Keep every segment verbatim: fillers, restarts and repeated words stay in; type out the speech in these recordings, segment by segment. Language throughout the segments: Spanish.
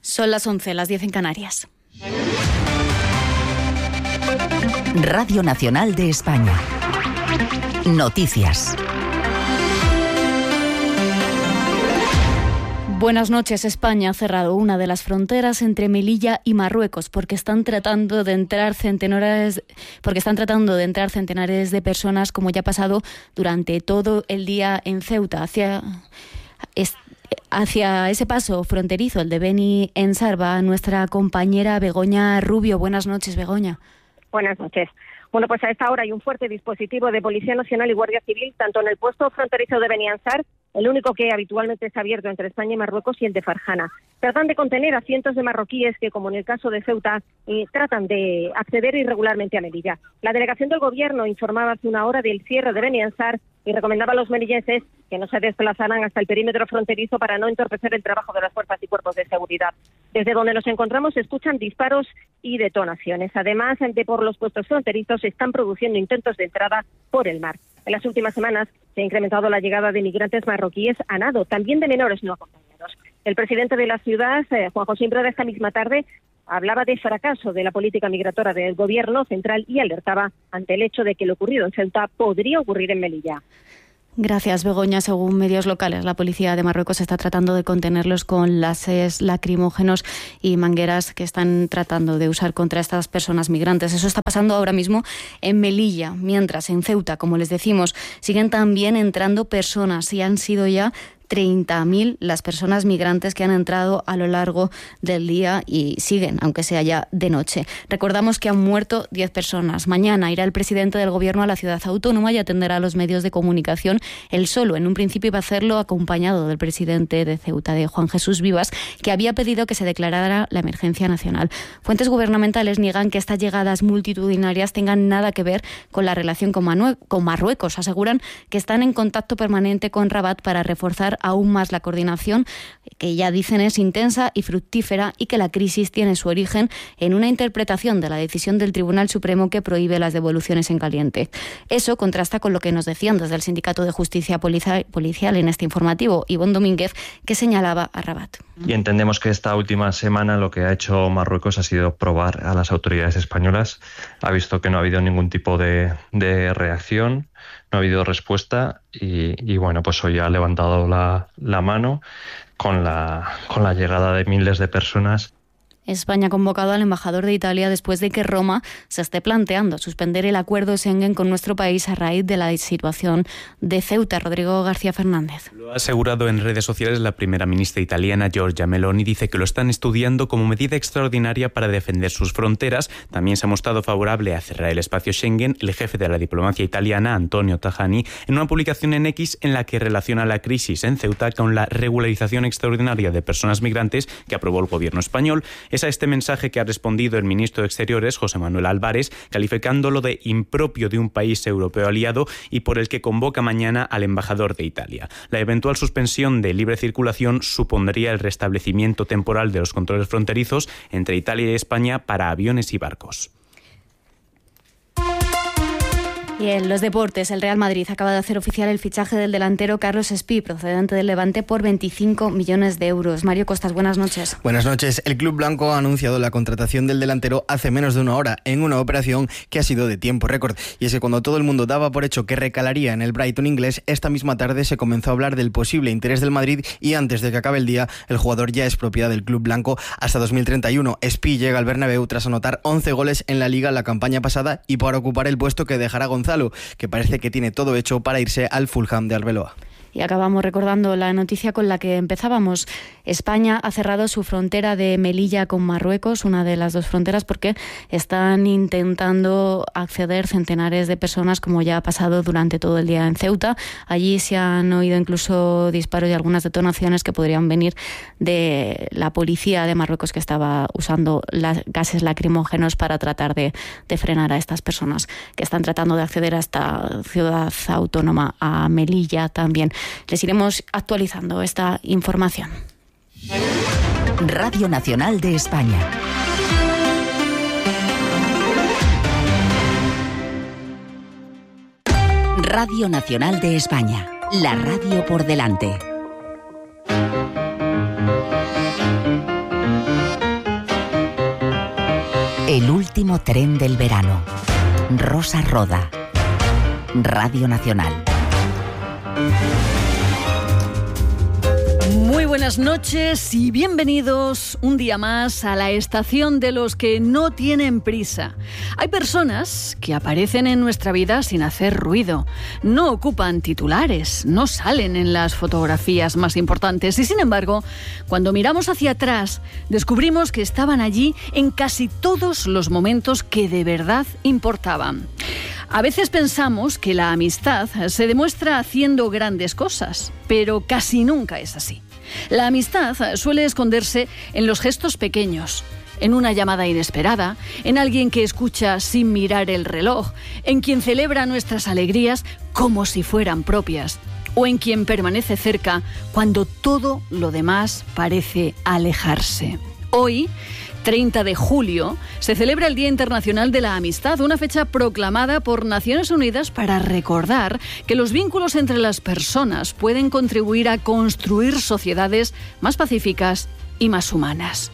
Son las once, las diez en Canarias. Radio Nacional de España. Noticias. Buenas noches. España ha cerrado una de las fronteras entre Melilla y Marruecos porque están tratando de entrar centenares, porque están tratando de entrar centenares de personas, como ya ha pasado durante todo el día en Ceuta. Hacia, es, hacia ese paso fronterizo, el de Beni Ensar, va nuestra compañera Begoña Rubio. Buenas noches, Begoña. Buenas noches. Bueno, pues a esta hora hay un fuerte dispositivo de Policía Nacional y Guardia Civil, tanto en el puesto fronterizo de Beni Ensar, el único que habitualmente está abierto entre España y Marruecos, y el de Farjana. Tratan de contener a cientos de marroquíes que, como en el caso de Ceuta, eh, tratan de acceder irregularmente a Melilla. La delegación del Gobierno informaba hace una hora del cierre de Beni Ensar y recomendaba a los melillenses que no se desplazaran hasta el perímetro fronterizo para no entorpecer el trabajo de las fuerzas y cuerpos de seguridad. Desde donde nos encontramos se escuchan disparos y detonaciones. Además, de por los puestos fronterizos se están produciendo intentos de entrada por el mar. En las últimas semanas se ha incrementado la llegada de migrantes marroquíes a nado, también de menores no acompañados. El presidente de la ciudad, eh, Juan José Imbrada, esta misma tarde hablaba de fracaso de la política migratoria del Gobierno central y alertaba ante el hecho de que lo ocurrido en Ceuta podría ocurrir en Melilla. Gracias, Begoña. Según medios locales, la policía de Marruecos está tratando de contenerlos con gases lacrimógenos y mangueras que están tratando de usar contra estas personas migrantes. Eso está pasando ahora mismo en Melilla, mientras en Ceuta, como les decimos, siguen también entrando personas y han sido ya treinta mil las personas migrantes que han entrado a lo largo del día y siguen, aunque sea ya de noche. Recordamos que han muerto diez personas. Mañana irá el presidente del Gobierno a la ciudad autónoma y atenderá a los medios de comunicación. Él solo, en un principio, iba a hacerlo acompañado del presidente de Ceuta, de Juan Jesús Vivas, que había pedido que se declarara la emergencia nacional. Fuentes gubernamentales niegan que estas llegadas multitudinarias tengan nada que ver con la relación con, Manu- con Marruecos. Aseguran que están en contacto permanente con Rabat para reforzar aún más la coordinación, que ya dicen es intensa y fructífera, y que la crisis tiene su origen en una interpretación de la decisión del Tribunal Supremo que prohíbe las devoluciones en caliente. Eso contrasta con lo que nos decían desde el Sindicato de Justicia Policial en este informativo, Ivonne Domínguez, que señalaba a Rabat. Y entendemos que esta última semana lo que ha hecho Marruecos ha sido probar a las autoridades españolas. Ha visto que no ha habido ningún tipo de, de reacción, no ha habido respuesta y, y bueno, pues hoy ha levantado la, la mano con la, con la llegada de miles de personas. España ha convocado al embajador de Italia después de que Roma se esté planteando suspender el acuerdo Schengen con nuestro país a raíz de la situación de Ceuta. Rodrigo García Fernández. Lo ha asegurado en redes sociales la primera ministra italiana Giorgia Meloni. Dice que lo están estudiando como medida extraordinaria para defender sus fronteras. También se ha mostrado favorable a cerrar el espacio Schengen el jefe de la diplomacia italiana, Antonio Tajani, en una publicación en X en la que relaciona la crisis en Ceuta con la regularización extraordinaria de personas migrantes que aprobó el gobierno español. Es a este mensaje que ha respondido el ministro de Exteriores, José Manuel Álvarez, calificándolo de impropio de un país europeo aliado y por el que convoca mañana al embajador de Italia. La eventual suspensión de libre circulación supondría el restablecimiento temporal de los controles fronterizos entre Italia y España para aviones y barcos. Y en los deportes, el Real Madrid acaba de hacer oficial el fichaje del delantero Carlos Espí, procedente del Levante, por veinticinco millones de euros. Mario Costas, buenas noches. Buenas noches. El Club Blanco ha anunciado la contratación del delantero hace menos de una hora, en una operación que ha sido de tiempo récord. Y es que cuando todo el mundo daba por hecho que recalaría en el Brighton inglés, esta misma tarde se comenzó a hablar del posible interés del Madrid y antes de que acabe el día, el jugador ya es propiedad del Club Blanco hasta dos mil treinta y uno. Espí llega al Bernabéu tras anotar once goles en la Liga la campaña pasada y para ocupar el puesto que dejará Gonzalo, que parece que tiene todo hecho para irse al Fulham de Arbeloa. Y acabamos recordando la noticia con la que empezábamos. España ha cerrado su frontera de Melilla con Marruecos, una de las dos fronteras, porque están intentando acceder centenares de personas, como ya ha pasado durante todo el día en Ceuta. Allí se han oído incluso disparos y algunas detonaciones que podrían venir de la policía de Marruecos, que estaba usando las gases lacrimógenos para tratar de, de frenar a estas personas que están tratando de acceder a esta ciudad autónoma, a Melilla también. Les iremos actualizando esta información. Radio Nacional de España. Radio Nacional de España. La radio por delante. El último tren del verano. Rosa Roda. Radio Nacional. Muy buenas noches y bienvenidos un día más a la estación de los que no tienen prisa. Hay personas que aparecen en nuestra vida sin hacer ruido, no ocupan titulares, no salen en las fotografías más importantes y sin embargo, cuando miramos hacia atrás, descubrimos que estaban allí en casi todos los momentos que de verdad importaban. A veces pensamos que la amistad se demuestra haciendo grandes cosas, pero casi nunca es así. La amistad suele esconderse en los gestos pequeños, en una llamada inesperada, en alguien que escucha sin mirar el reloj, en quien celebra nuestras alegrías como si fueran propias, o en quien permanece cerca cuando todo lo demás parece alejarse. Hoy, treinta de julio, se celebra el Día Internacional de la Amistad, una fecha proclamada por Naciones Unidas para recordar que los vínculos entre las personas pueden contribuir a construir sociedades más pacíficas y más humanas.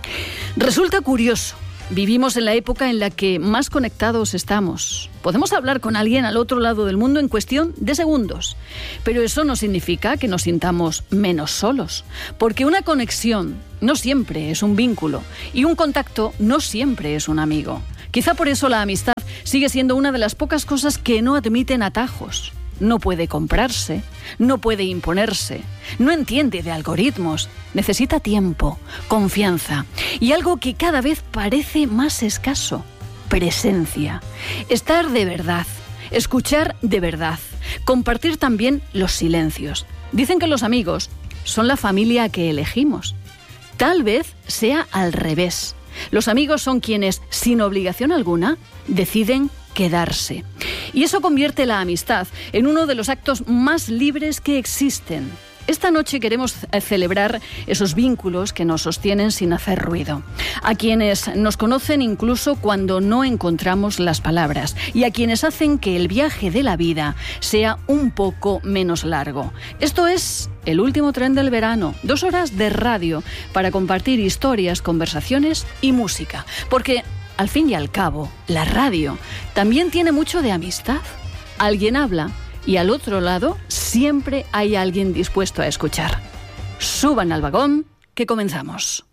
Resulta curioso. Vivimos en la época en la que más conectados estamos. Podemos hablar con alguien al otro lado del mundo en cuestión de segundos, pero eso no significa que nos sintamos menos solos, porque una conexión no siempre es un vínculo y un contacto no siempre es un amigo. Quizá por eso la amistad sigue siendo una de las pocas cosas que no admiten atajos. No puede comprarse, no puede imponerse, no entiende de algoritmos, necesita tiempo, confianza y algo que cada vez parece más escaso: presencia. Estar de verdad, escuchar de verdad, compartir también los silencios. Dicen que los amigos son la familia que elegimos. Tal vez sea al revés. Los amigos son quienes, sin obligación alguna, deciden quedarse. Y eso convierte la amistad en uno de los actos más libres que existen. Esta noche queremos celebrar esos vínculos que nos sostienen sin hacer ruido, a quienes nos conocen incluso cuando no encontramos las palabras y a quienes hacen que el viaje de la vida sea un poco menos largo. Esto es El último tren del verano, dos horas de radio para compartir historias, conversaciones y música, porque al fin y al cabo, la radio también tiene mucho de amistad. Alguien habla y al otro lado siempre hay alguien dispuesto a escuchar. Suban al vagón, que comenzamos.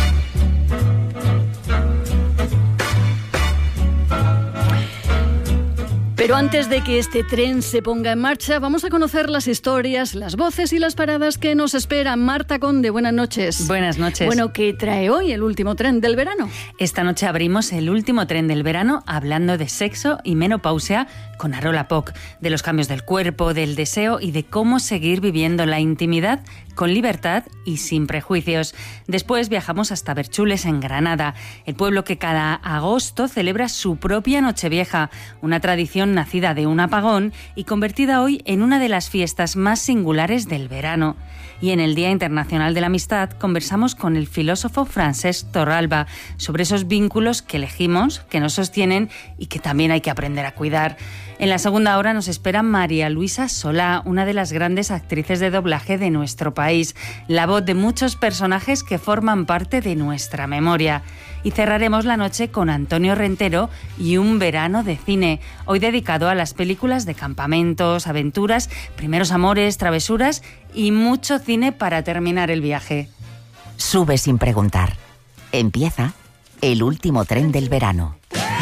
Pero antes de que este tren se ponga en marcha, vamos a conocer las historias, las voces y las paradas que nos esperan. Marta Conde, buenas noches. Buenas noches. Bueno, ¿qué trae hoy el último tren del verano? Esta noche abrimos el último tren del verano hablando de sexo y menopausia con Arola Poc, de los cambios del cuerpo, del deseo y de cómo seguir viviendo la intimidad con libertad y sin prejuicios. Después viajamos hasta Berchules, en Granada, el pueblo que cada agosto celebra su propia Nochevieja, una tradición nacida de un apagón y convertida hoy en una de las fiestas más singulares del verano. Y en el Día Internacional de la Amistad conversamos con el filósofo Francesc Torralba sobre esos vínculos que elegimos, que nos sostienen y que también hay que aprender a cuidar. En la segunda hora nos espera María Luisa Solá, una de las grandes actrices de doblaje de nuestro país, la voz de muchos personajes que forman parte de nuestra memoria. Y cerraremos la noche con Antonio Rentero y un verano de cine, hoy dedicado a las películas de campamentos, aventuras, primeros amores, travesuras y mucho cine para terminar el viaje. Sube sin preguntar. Empieza el último tren del verano.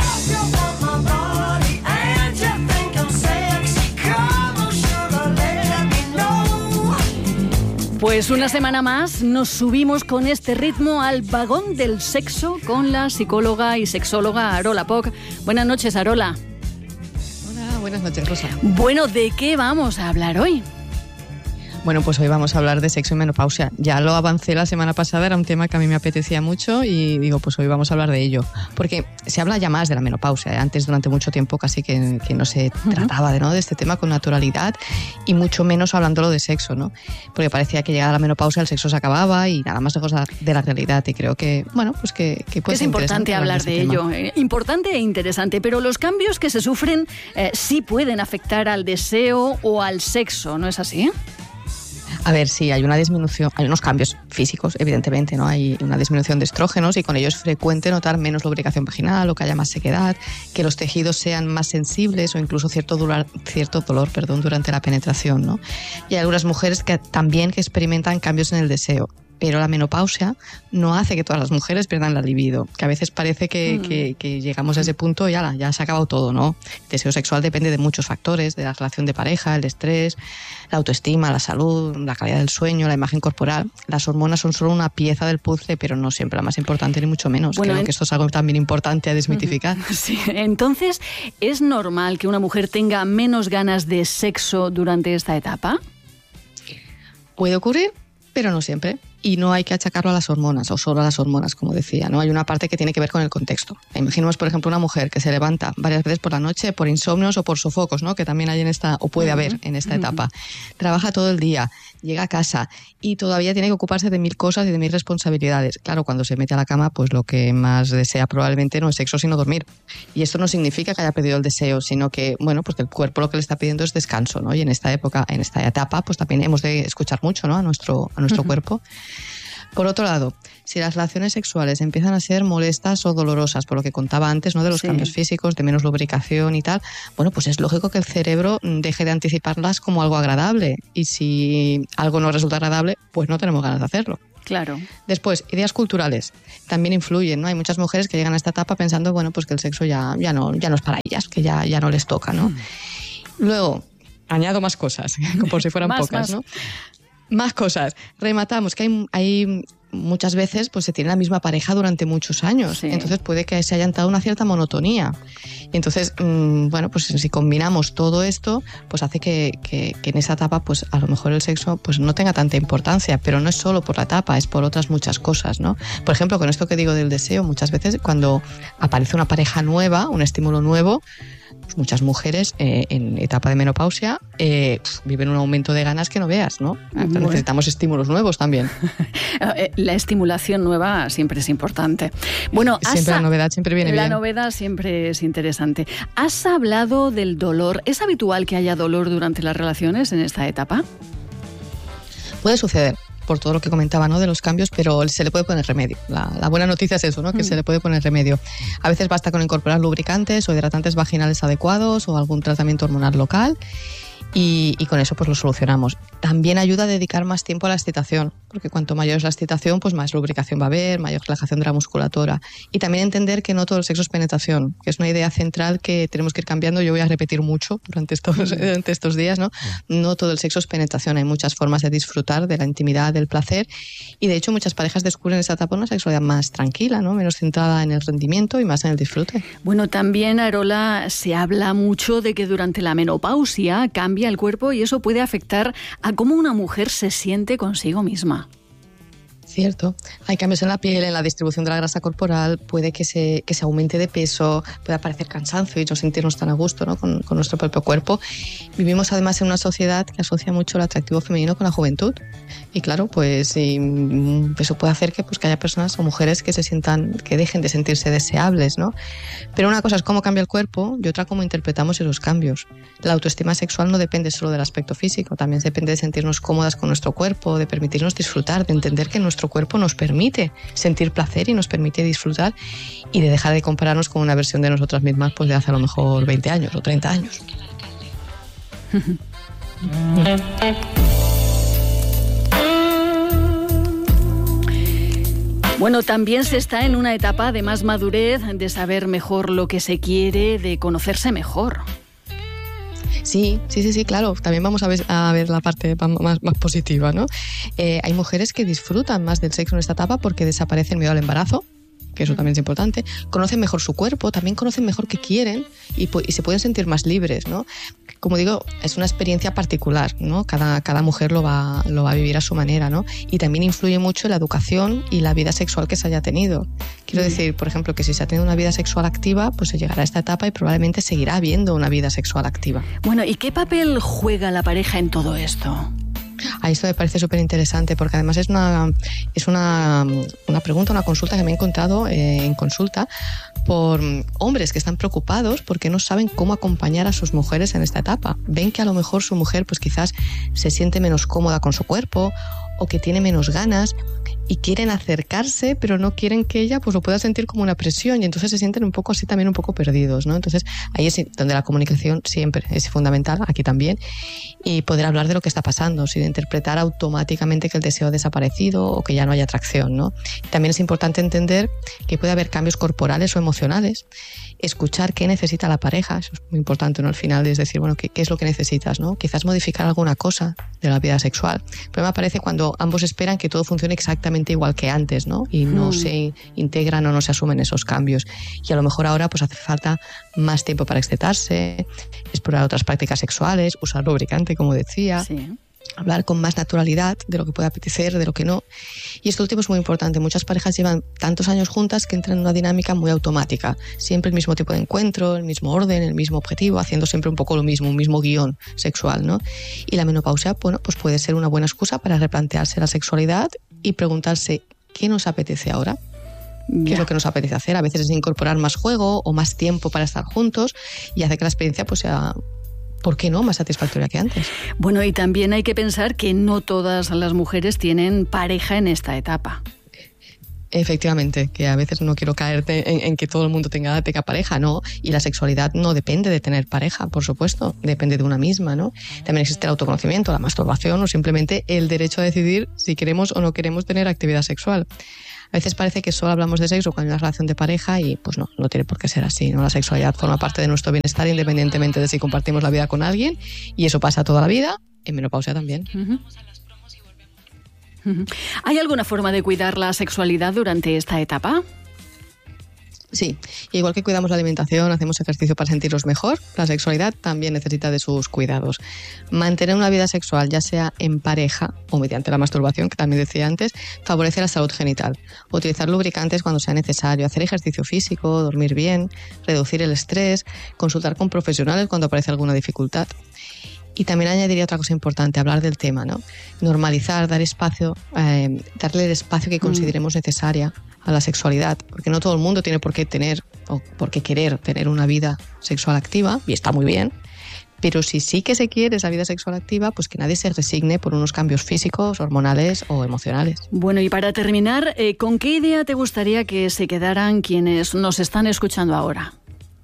Pues una semana más nos subimos con este ritmo al vagón del sexo con la psicóloga y sexóloga Arola Poc. Buenas noches, Arola. Hola, buenas noches, Rosa. Bueno, ¿de qué vamos a hablar hoy? Bueno, pues hoy vamos a hablar de sexo y menopausia. Ya lo avancé la semana pasada, era un tema que a mí me apetecía mucho y digo, pues hoy vamos a hablar de ello. Porque se habla ya más de la menopausia. Antes, durante mucho tiempo, casi que, que no se trataba de, ¿no? de este tema con naturalidad y mucho menos hablándolo de sexo, ¿no? Porque parecía que llegada la menopausia el sexo se acababa y nada más lejos de la realidad. Y creo que, bueno, pues que, que puede es ser importante hablar de, de ello. Eh, importante e interesante. Pero los cambios que se sufren eh, sí pueden afectar al deseo o al sexo, ¿no es así? A ver, sí, hay una disminución, hay unos cambios físicos, evidentemente, ¿no? Hay una disminución de estrógenos y con ello es frecuente notar menos lubricación vaginal o que haya más sequedad, que los tejidos sean más sensibles o incluso cierto dolor, cierto dolor perdón, durante la penetración, ¿no? Y hay algunas mujeres que también que experimentan cambios en el deseo. Pero la menopausia no hace que todas las mujeres pierdan la libido, que a veces parece que, mm. que, que llegamos a ese punto y ya, ya se ha acabado todo, ¿no? El deseo sexual depende de muchos factores, de la relación de pareja, el estrés, la autoestima, la salud, la calidad del sueño, la imagen corporal. Las hormonas son solo una pieza del puzzle, pero no siempre la más importante, ni mucho menos. Bueno, Creo en... que esto es algo también importante a desmitificar. Sí. Entonces, ¿es normal que una mujer tenga menos ganas de sexo durante esta etapa? Puede ocurrir, pero no siempre. Y no hay que achacarlo a las hormonas, o solo a las hormonas, como decía, ¿no? Hay una parte que tiene que ver con el contexto. Imaginemos, por ejemplo, una mujer que se levanta varias veces por la noche por insomnios o por sofocos, ¿no? Que también hay en esta, o puede haber en esta etapa. Trabaja todo el día, llega a casa y todavía tiene que ocuparse de mil cosas y de mil responsabilidades. Claro, cuando se mete a la cama, pues lo que más desea probablemente no es sexo, sino dormir. Y esto no significa que haya perdido el deseo, sino que, bueno, pues que el cuerpo lo que le está pidiendo es descanso, ¿no? Y en esta época, en esta etapa, pues también hemos de escuchar mucho, ¿no? A nuestro, a nuestro uh-huh. cuerpo. Por otro lado, si las relaciones sexuales empiezan a ser molestas o dolorosas, por lo que contaba antes, ¿no? De los sí. cambios físicos, de menos lubricación y tal, bueno, pues es lógico que el cerebro deje de anticiparlas como algo agradable. Y si algo no resulta agradable, pues no tenemos ganas de hacerlo. Claro. Después, ideas culturales también influyen, ¿no? Hay muchas mujeres que llegan a esta etapa pensando, bueno, pues que el sexo ya, ya, no, ya no es para ellas, que ya, ya no les toca, ¿no? Mm. Luego, añado más cosas, por si fueran más, pocas, más. ¿no? Más cosas. Rematamos que hay, hay muchas veces pues se tiene la misma pareja durante muchos años. Sí. Entonces puede que se haya dado una cierta monotonía. Y entonces, mmm, bueno, pues si combinamos todo esto, pues hace que, que, que en esa etapa, pues a lo mejor el sexo pues no tenga tanta importancia. Pero no es solo por la etapa, es por otras muchas cosas, ¿no? Por ejemplo, con esto que digo del deseo, muchas veces cuando aparece una pareja nueva, un estímulo nuevo, pues muchas mujeres eh, en etapa de menopausia eh, viven un aumento de ganas que no veas, ¿no? Bueno. Necesitamos estímulos nuevos también. La estimulación nueva siempre es importante. Bueno, siempre has, la novedad siempre viene la bien. La novedad siempre es interesante. ¿Has hablado del dolor? ¿Es habitual que haya dolor durante las relaciones en esta etapa? Puede suceder, por todo lo que comentaba, ¿no? De los cambios, pero se le puede poner remedio. La, la buena noticia es eso, ¿no? Que mm. se le puede poner remedio. A veces basta con incorporar lubricantes o hidratantes vaginales adecuados o algún tratamiento hormonal local y, y con eso pues lo solucionamos. También ayuda a dedicar más tiempo a la excitación, porque cuanto mayor es la excitación, pues más lubricación va a haber, mayor relajación de la musculatura. Y también entender que no todo el sexo es penetración, que es una idea central que tenemos que ir cambiando. Yo voy a repetir mucho durante estos, durante estos días, ¿no? No todo el sexo es penetración, hay muchas formas de disfrutar de la intimidad, del placer, y de hecho muchas parejas descubren esa etapa una sexualidad más tranquila, ¿no? Menos centrada en el rendimiento y más en el disfrute. Bueno, también, Arola, se habla mucho de que durante la menopausia cambia el cuerpo y eso puede afectar a cómo una mujer se siente consigo misma. Cierto. Hay cambios en la piel, en la distribución de la grasa corporal, puede que se, que se aumente de peso, puede aparecer cansancio y no sentirnos tan a gusto, ¿no? con, con nuestro propio cuerpo. Vivimos además en una sociedad que asocia mucho el atractivo femenino con la juventud. Y claro, pues y eso puede hacer que, pues, que haya personas o mujeres que se sientan, que dejen de sentirse deseables, ¿no? Pero una cosa es cómo cambia el cuerpo y otra cómo interpretamos esos cambios. La autoestima sexual no depende solo del aspecto físico, también depende de sentirnos cómodas con nuestro cuerpo, de permitirnos disfrutar, de entender que nuestro cuerpo nos permite sentir placer y nos permite disfrutar y de dejar de compararnos con una versión de nosotras mismas pues de hace a lo mejor veinte años o treinta años. Bueno, también se está en una etapa de más madurez, de saber mejor lo que se quiere, de conocerse mejor. Sí, sí, sí, sí, claro. También vamos a ver, a ver la parte más, más positiva, ¿no? Eh, hay mujeres que disfrutan más del sexo en esta etapa porque desaparece el miedo al embarazo, que eso también es importante. Conocen mejor su cuerpo, también conocen mejor qué quieren y, y se pueden sentir más libres, ¿no? Como digo, es una experiencia particular, ¿no? Cada, cada mujer lo va, lo va a vivir a su manera, ¿no? Y también influye mucho la educación y la vida sexual que se haya tenido. Quiero decir, por ejemplo, que si se ha tenido una vida sexual activa, pues se llegará a esta etapa y probablemente seguirá habiendo una vida sexual activa. Bueno, ¿y qué papel juega la pareja en todo esto? A esto me parece súper interesante porque además es una es una, una pregunta, una consulta que me he encontrado eh, en consulta por hombres que están preocupados porque no saben cómo acompañar a sus mujeres en esta etapa. Ven que a lo mejor su mujer pues quizás se siente menos cómoda con su cuerpo o que tiene menos ganas y quieren acercarse, pero no quieren que ella pues lo pueda sentir como una presión y entonces se sienten un poco así también un poco perdidos, ¿no? Entonces ahí es donde la comunicación siempre es fundamental, aquí también, y poder hablar de lo que está pasando, sin interpretar automáticamente que el deseo ha desaparecido o que ya no hay atracción, ¿no? También es importante entender que puede haber cambios corporales o emocionales, escuchar qué necesita la pareja, eso es muy importante, ¿no? Al final es decir, bueno, ¿qué, qué es lo que necesitas, ¿no? Quizás modificar alguna cosa de la vida sexual. El problema aparece cuando ambos esperan que todo funcione exactamente igual que antes, ¿no? Y no mm. se integran o no se asumen esos cambios. Y a lo mejor ahora pues hace falta más tiempo para excitarse, explorar otras prácticas sexuales, usar lubricante, como decía. Sí. Hablar con más naturalidad de lo que puede apetecer, de lo que no. Y esto último es muy importante. Muchas parejas llevan tantos años juntas que entran en una dinámica muy automática. Siempre el mismo tipo de encuentro, el mismo orden, el mismo objetivo, haciendo siempre un poco lo mismo, un mismo guión sexual, ¿no? Y la menopausia, bueno, pues puede ser una buena excusa para replantearse la sexualidad y preguntarse ¿qué nos apetece ahora? ¿Qué yeah. es lo que nos apetece hacer? A veces es incorporar más juego o más tiempo para estar juntos y hace que la experiencia pues sea, ¿por qué no?, más satisfactoria que antes. Bueno, y también hay que pensar que no todas las mujeres tienen pareja en esta etapa. Efectivamente, que a veces no quiero caerte en, en que todo el mundo tenga, tenga pareja, ¿no? Y la sexualidad no depende de tener pareja, por supuesto, depende de una misma, ¿no? También existe el autoconocimiento, la masturbación o simplemente el derecho a decidir si queremos o no queremos tener actividad sexual. A veces parece que solo hablamos de sexo cuando hay una relación de pareja y pues no, no tiene por qué ser así, ¿no? La sexualidad forma parte de nuestro bienestar independientemente de si compartimos la vida con alguien y eso pasa toda la vida, en menopausia también. Uh-huh. Uh-huh. ¿Hay alguna forma de cuidar la sexualidad durante esta etapa? Sí, igual que cuidamos la alimentación, hacemos ejercicio para sentirnos mejor, la sexualidad también necesita de sus cuidados. Mantener una vida sexual, ya sea en pareja o mediante la masturbación, que también decía antes, favorece la salud genital. Utilizar lubricantes cuando sea necesario, hacer ejercicio físico, dormir bien, reducir el estrés, consultar con profesionales cuando aparece alguna dificultad. Y también añadiría otra cosa importante, hablar del tema, ¿no? Normalizar, dar espacio, eh, darle el espacio que consideremos necesaria a la sexualidad, porque no todo el mundo tiene por qué tener o por qué querer tener una vida sexual activa, y está muy bien, pero si sí que se quiere esa vida sexual activa, pues que nadie se resigne por unos cambios físicos, hormonales o emocionales. Bueno, y para terminar, eh, ¿con qué idea te gustaría que se quedaran quienes nos están escuchando ahora?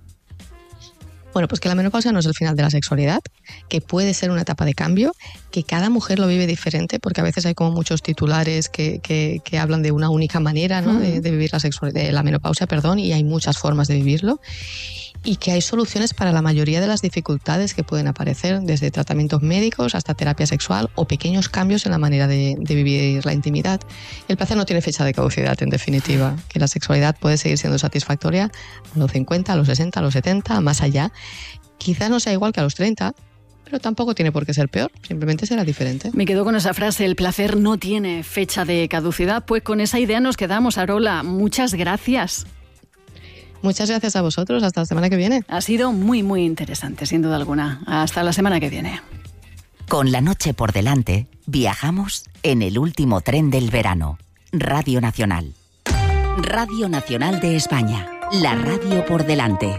Bueno, pues que la menopausia no es el final de la sexualidad, que puede ser una etapa de cambio, que cada mujer lo vive diferente, porque a veces hay como muchos titulares que, que, que hablan de una única manera, ¿no? de, de vivir la sexualidad, de la menopausia, perdón, y hay muchas formas de vivirlo. Y que hay soluciones para la mayoría de las dificultades que pueden aparecer, desde tratamientos médicos hasta terapia sexual o pequeños cambios en la manera de, de vivir la intimidad. El placer no tiene fecha de caducidad, en definitiva, que la sexualidad puede seguir siendo satisfactoria a los cincuenta, a los sesenta, a los setenta, más allá. Quizás no sea igual que a los treinta, pero tampoco tiene por qué ser peor, simplemente será diferente. Me quedo con esa frase, el placer no tiene fecha de caducidad. Pues con esa idea nos quedamos, Arola. Muchas gracias. Muchas gracias a vosotros. Hasta la semana que viene. Ha sido muy, muy interesante, sin duda alguna. Hasta la semana que viene. Con la noche por delante, viajamos en el último tren del verano. Radio Nacional. Radio Nacional de España. La radio por delante.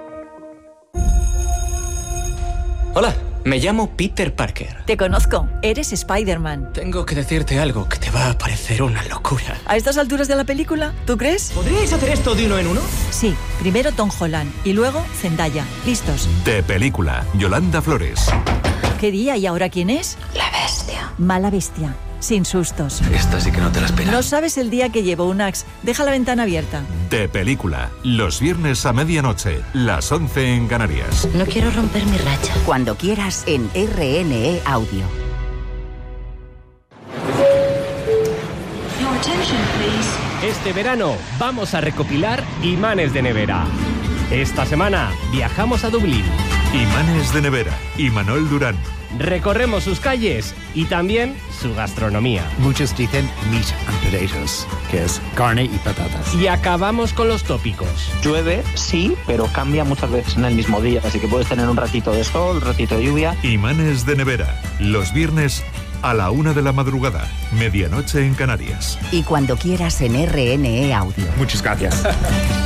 Hola, me llamo Peter Parker. Te conozco, eres Spider-Man. Tengo que decirte algo que te va a parecer una locura. ¿A estas alturas de la película? ¿Tú crees? ¿Podríais hacer esto de uno en uno? Sí, primero Tom Holland y luego Zendaya. ¿Listos? De película, Yolanda Flores. ¿Qué día y ahora quién es? La bestia. Mala bestia. Sin sustos. Esta sí que no te la esperas. No sabes el día que llevo un Axe. Deja la ventana abierta. De película, los viernes a medianoche, las once en Canarias. No quiero romper mi racha. Cuando quieras en R N E Audio. Este verano vamos a recopilar imanes de nevera. Esta semana viajamos a Dublín. Imanes de nevera, Imanol Durán. Recorremos sus calles y también su gastronomía. Muchos dicen meat and potatoes, que es carne y patatas. Y acabamos con los tópicos. Llueve, sí, pero cambia muchas veces en el mismo día, así que puedes tener un ratito de sol, un ratito de lluvia. Imanes de nevera, los viernes a la una de la madrugada, medianoche en Canarias. Y cuando quieras en R N E Audio. Muchas gracias.